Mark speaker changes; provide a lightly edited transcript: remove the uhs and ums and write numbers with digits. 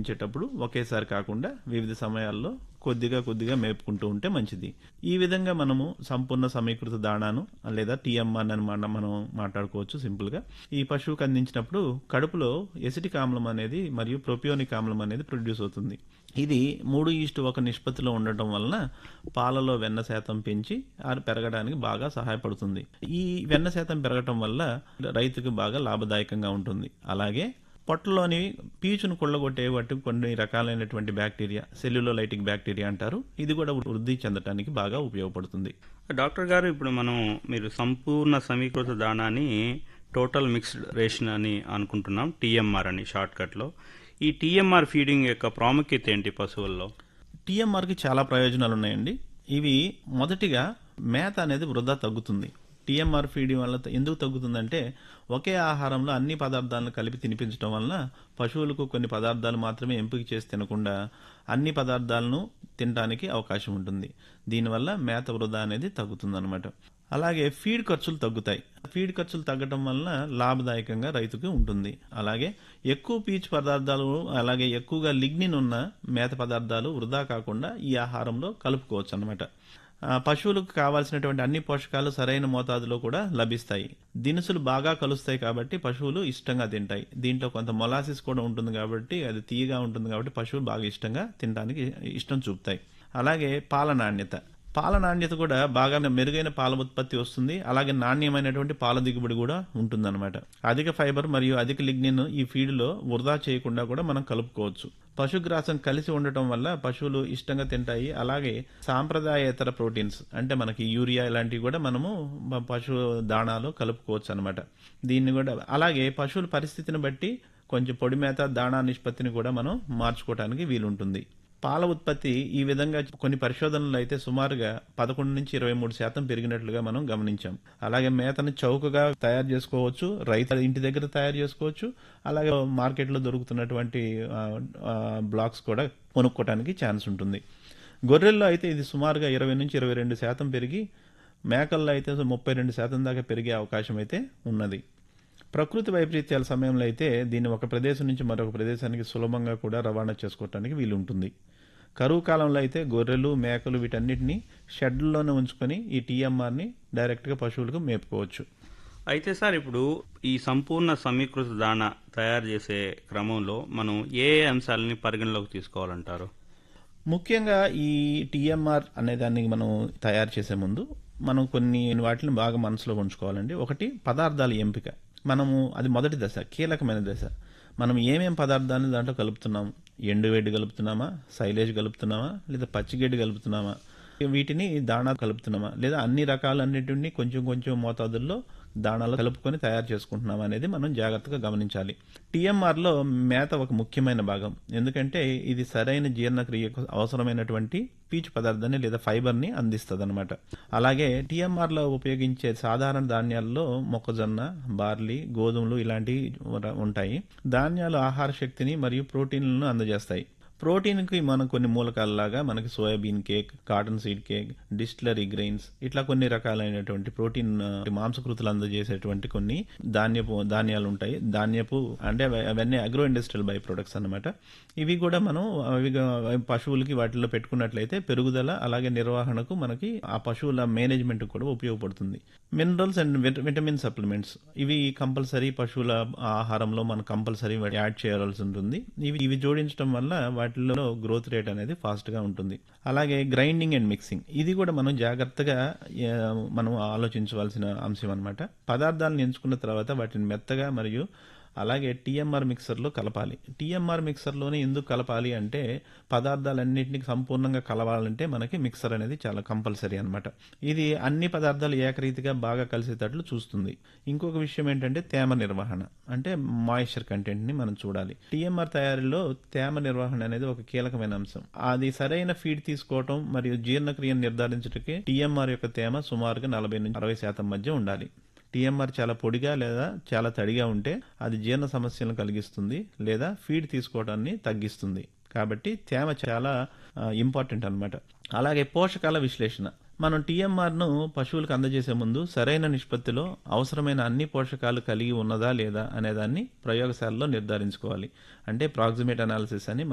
Speaker 1: అందించేటప్పుడు ఒకేసారి కాకుండా వివిధ సమయాల్లో కొద్దిగా కొద్దిగా మేపుకుంటూ ఉంటే మంచిది. ఈ విధంగా మనము సంపూర్ణ సమీకృత దాణాను లేదా టీఎంఆర్ అని మనం మాట్లాడుకోవచ్చు సింపుల్గా. ఈ పశువుకు అందించినప్పుడు కడుపులో ఎసిటిక్ ఆమ్లం అనేది మరియు ప్రొపియోనిక్ ఆమ్లం అనేది ప్రొడ్యూస్ అవుతుంది. ఇది 3:1 నిష్పత్తిలో ఉండటం వలన పాలలో వెన్న శాతం పెంచి అది పెరగడానికి బాగా సహాయపడుతుంది. ఈ వెన్న శాతం పెరగటం వల్ల రైతుకు బాగా లాభదాయకంగా ఉంటుంది. అలాగే పొట్టలోని పీచును కొల్లగొట్టే వాటి కొన్ని రకాలైనటువంటి బ్యాక్టీరియా, సెల్యులోలైటిక్ బ్యాక్టీరియా అంటారు, ఇది కూడా వృద్ధి చెందడానికి బాగా ఉపయోగపడుతుంది.
Speaker 2: డాక్టర్ గారు, ఇప్పుడు మీరు సంపూర్ణ సమీకృత దాణాన్ని టోటల్ మిక్స్డ్ రేషన్ అని అనుకుంటున్నాం, టీఎంఆర్ అని షార్ట్ కట్లో. ఈ టీఎంఆర్ ఫీడింగ్ యొక్క ప్రాముఖ్యత ఏంటి పశువుల్లో?
Speaker 1: టీఎంఆర్కి చాలా ప్రయోజనాలు ఉన్నాయండి. ఇవి మొదటిగా మేత అనేది వృధా తగ్గుతుంది. టీఎంఆర్ ఫీడింగ్ వల్ల ఎందుకు తగ్గుతుందంటే ఒకే ఆహారంలో అన్ని పదార్థాలను కలిపి తినిపించడం వలన పశువులకు కొన్ని పదార్థాలు మాత్రమే ఎంపిక చేసి తినకుండా అన్ని పదార్థాలను తినడానికి అవకాశం ఉంటుంది. దీనివల్ల మేత వృధా అనేది తగ్గుతుందన్నమాట. అలాగే ఫీడ్ ఖర్చులు తగ్గుతాయి. ఫీడ్ ఖర్చులు తగ్గటం వలన లాభదాయకంగా రైతుకు ఉంటుంది. అలాగే ఎక్కువ పీచు పదార్థాలు అలాగే ఎక్కువగా లిగ్నిన్ ఉన్న మేత పదార్థాలు వృధా కాకుండా ఈ ఆహారంలో కలుపుకోవచ్చు అన్నమాట. పశువులకు కావాల్సినటువంటి అన్ని పోషకాలు సరైన మోతాదులో కూడా లభిస్తాయి. దినుసులు బాగా కలుస్తాయి కాబట్టి పశువులు ఇష్టంగా తింటాయి. దీంట్లో కొంత మొలాసిస్ కూడా ఉంటుంది కాబట్టి అది తీయగా ఉంటుంది కాబట్టి పశువులు బాగా ఇష్టంగా తినడానికి ఇష్టం చూపుతాయి. అలాగే పాల నాణ్యత కూడా బాగా మెరుగైన పాల ఉత్పత్తి వస్తుంది. అలాగే నాణ్యమైనటువంటి పాల దిగుబడి కూడా ఉంటుందన్నమాట. అధిక ఫైబర్ మరియు అధిక లిగ్నిన్ ఈ ఫీడ్లో వృధా చేయకుండా కూడా మనం కలుపుకోవచ్చు. పశుగ్రాసం కలిసి ఉండటం వల్ల పశువులు ఇష్టంగా తింటాయి. అలాగే సాంప్రదాయేతర ప్రోటీన్స్ అంటే మనకి యూరియా ఇలాంటివి కూడా మనము పశు దాణాలో కలుపుకోవచ్చు అనమాట. దీన్ని కూడా అలాగే పశువుల పరిస్థితిని బట్టి కొంచెం పొడి మేత దాణా నిష్పత్తిని కూడా మనం మార్చుకోవడానికి వీలుంటుంది. పాల ఉత్పత్తి ఈ విధంగా కొన్ని పరిశోధనలు అయితే సుమారుగా 11-23% పెరిగినట్లుగా మనం గమనించాం. అలాగే మేతను చౌకగా తయారు చేసుకోవచ్చు, రైతు ఇంటి దగ్గర తయారు చేసుకోవచ్చు. అలాగే మార్కెట్లో దొరుకుతున్నటువంటి బ్లాక్స్ కూడా కొనుక్కోవడానికి ఛాన్స్ ఉంటుంది. గొర్రెల్లో అయితే ఇది సుమారుగా 20-22% పెరిగి మేకల్లో అయితే 32% దాకా పెరిగే అవకాశం అయితే ఉన్నది. ప్రకృతి వైపరీత్యాల సమయంలో అయితే దీన్ని ఒక ప్రదేశం నుంచి మరొక ప్రదేశానికి సులభంగా కూడా రవాణా చేసుకోవడానికి వీలుంటుంది. కరువు కాలంలో అయితే గొర్రెలు, మేకలు వీటన్నిటిని షెడ్లోనే ఉంచుకొని ఈ టీఎంఆర్ని డైరెక్ట్గా పశువులకు మేపుకోవచ్చు.
Speaker 2: అయితే సార్, ఇప్పుడు ఈ సంపూర్ణ సమీకృత దాణా తయారు చేసే క్రమంలో మనం ఏ అంశాలని పరిగణలోకి తీసుకోవాలంటారు?
Speaker 1: ముఖ్యంగా ఈ టీఎంఆర్ అనే దాన్ని మనం తయారు చేసే ముందు మనం కొన్ని వాటిని బాగా మనసులో ఉంచుకోవాలండి. ఒకటి, పదార్థాల ఎంపిక. మనము అది మొదటి దశ, కీలకమైన దశ. మనం ఏమేం పదార్థాలను దాంట్లో కలుపుతున్నాము? ఎండుగడ్డి కలుపుతున్నామా, సైలేజ్ కలుపుతున్నామా, లేదా పచ్చిగడ్డి కలుపుతున్నామా, వీటిని దాణా కలుపుతున్నామా, లేదా అన్ని రకాలన్నిటిని కొంచెం కొంచెం మోతాదుల్లో దాణాలు కలుపుకొని తయారు చేసుకుంటున్నాం అనేది మనం జాగ్రత్తగా గమనించాలి. టీఎంఆర్లో మేత ఒక ముఖ్యమైన భాగం. ఎందుకంటే ఇది సరైన జీర్ణక్రియకు అవసరమైనటువంటి పీచు పదార్థాన్ని లేదా ఫైబర్ని అందిస్తుంది అనమాట. అలాగే టీఎంఆర్లో ఉపయోగించే సాధారణ ధాన్యాల్లో మొక్కజొన్న, బార్లీ, గోధుమలు ఇలాంటివి ఉంటాయి. ధాన్యాలు ఆహార శక్తిని మరియు ప్రోటీన్లను అందజేస్తాయి. ప్రోటీన్కి మనం కొన్ని మూలకాలలాగా మనకి soybean cake, cotton seed cake, distillery grains ఇట్లా కొన్ని రకాలైనటువంటి ప్రోటీన్ మాంసకృతులు అందజేసేటువంటి కొన్ని ధాన్యాలు ఉంటాయి. ధాన్యపు అంటే అవన్నీ అగ్రో ఇండస్ట్రియల్ బై ప్రొడక్ట్స్ అన్నమాట. ఇవి కూడా మనం పశువులకి వాటిల్లో పెట్టుకున్నట్లయితే పెరుగుదల అలాగే నిర్వహణకు మనకి ఆ పశువుల మేనేజ్మెంట్ కూడా ఉపయోగపడుతుంది. మినరల్స్ అండ్ విటమిన్ సప్లిమెంట్స్ ఇవి కంపల్సరీ పశువుల ఆహారంలో మనం కంపల్సరీ యాడ్ చేయాల్సి ఉంటుంది. ఇవి జోడించడం వల్ల వాటిలో గ్రోత్ రేట్ అనేది ఫాస్ట్ గా ఉంటుంది. అలాగే గ్రైండింగ్ అండ్ మిక్సింగ్ ఇది కూడా మనం జాగ్రత్తగా మనం ఆలోచించవలసిన అంశం అన్నమాట. పదార్థాలను ఎంచుకున్న తర్వాత వాటిని మెత్తగా మరియు అలాగే టీఎంఆర్ మిక్సర్లో కలపాలి. టీఎంఆర్ మిక్సర్లోనే ఎందుకు కలపాలి అంటే పదార్థాలన్నింటినీ సంపూర్ణంగా కలవాలంటే మనకి మిక్సర్ అనేది చాలా కంపల్సరీ అనమాట. ఇది అన్ని పదార్థాలు ఏకరీతిగా బాగా కలిసేటట్లు చూస్తుంది. ఇంకొక విషయం ఏంటంటే తేమ నిర్వహణ, అంటే మాయిశ్చర్ కంటెంట్ని మనం చూడాలి. టీఎంఆర్ తయారీలో తేమ నిర్వహణ అనేది ఒక కీలకమైన అంశం. అది సరైన ఫీడ్ తీసుకోవటం మరియు జీర్ణక్రియను నిర్ధారించడానికి టీఎంఆర్ యొక్క తేమ సుమారుగా 40-60% మధ్య ఉండాలి. టీఎంఆర్ చాలా పొడిగా లేదా చాలా తడిగా ఉంటే అది జీర్ణ సమస్యలను కలిగిస్తుంది లేదా ఫీడ్ తీసుకోవడాన్ని తగ్గిస్తుంది. కాబట్టి తేమ చాలా ఇంపార్టెంట్ అన్నమాట. అలాగే పోషకాల విశ్లేషణ. మనం టీఎంఆర్ను పశువులకు అందజేసే ముందు సరైన నిష్పత్తిలో అవసరమైన అన్ని పోషకాలు కలిగి ఉన్నదా లేదా అనేదాన్ని ప్రయోగశాలలో నిర్ధారించుకోవాలి. అంటే ప్రాక్సిమేట్ అనాలిసిస్ అని